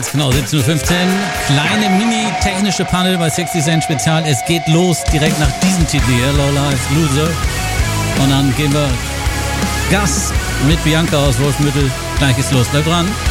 Jetzt genau 17.15 Uhr. Kleine mini-technische Panel bei 60 Cent Spezial. Es geht los direkt nach diesem Titel hier, Low Life Loser. Und dann geben wir Gas mit Bianca aus Wolfsmüttel. Gleich geht's los. Bleibt dran.